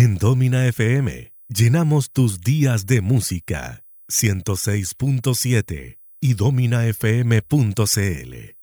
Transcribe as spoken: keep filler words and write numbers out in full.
En Domina F M llenamos tus días de música. ciento seis punto siete y domina f m punto c l.